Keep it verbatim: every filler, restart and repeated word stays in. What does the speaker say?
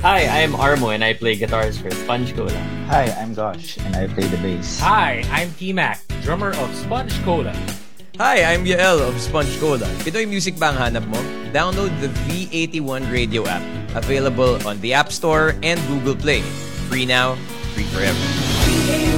Hi, I'm Armo and I play guitars for Sponge Cola. Hi, I'm Gosh and I play the bass. Hi, I'm T-Mac, drummer of Sponge Cola. Hi, I'm Yael of Sponge Cola. Ito yung music ba ang hanap mo? Download the V eighty-one Radio app. Available on the App Store and Google Play. Free now, free forever.